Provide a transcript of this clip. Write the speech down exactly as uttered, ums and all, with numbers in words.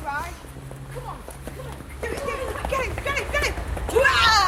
right. Come on, come on. Get it, get it, get it, get it, get it.